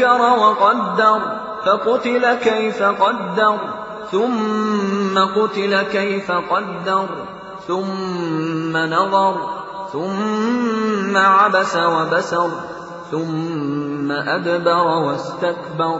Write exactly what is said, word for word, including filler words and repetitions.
وقدر فقتل كيف قدر ثم قتل كيف قدر ثم نظر ثم عبس وبسر ثم أدبر واستكبر